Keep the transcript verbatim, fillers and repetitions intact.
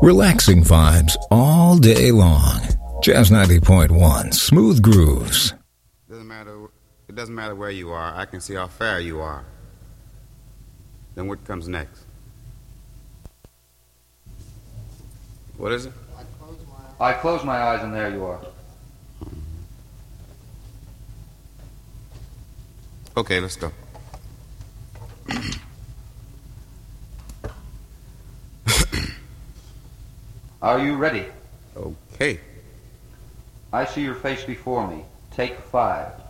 Relaxing vibes all day long. Jazz ninety point one, smooth grooves. Doesn't matter. It doesn't matter where you are. I can see how far you are. Then what comes next? What is it? I close my eyes. I close my eyes and there you are. Okay, let's go. Are you ready? Okay. I see your face before me. Take five.